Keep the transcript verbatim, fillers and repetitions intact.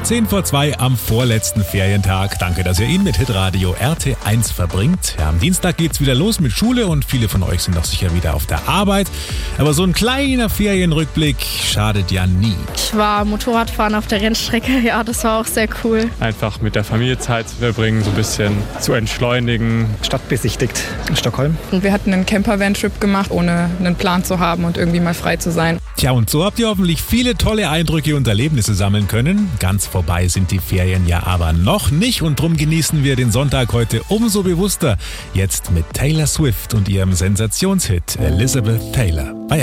zehn vor zwei am vorletzten Ferientag. Danke, dass ihr ihn mit Hitradio R T eins verbringt. Ja, am Dienstag geht's wieder los mit Schule und viele von euch sind doch sicher wieder auf der Arbeit. Aber so ein kleiner Ferienrückblick schadet ja nie. Ich war Motorradfahren auf der Rennstrecke, ja, das war auch sehr cool. Einfach mit der Familie Zeit zu verbringen, so ein bisschen zu entschleunigen. Stadt besichtigt in Stockholm. Und wir hatten einen Camper-Van-Trip gemacht, ohne einen Plan zu haben und irgendwie mal frei zu sein. Tja, und so habt ihr hoffentlich viele tolle Eindrücke und Erlebnisse sammeln können. Ganz vorbei sind die Ferien ja aber noch nicht und drum genießen wir den Sonntag heute umso bewusster. Jetzt mit Taylor Swift und ihrem Sensationshit Elizabeth Taylor.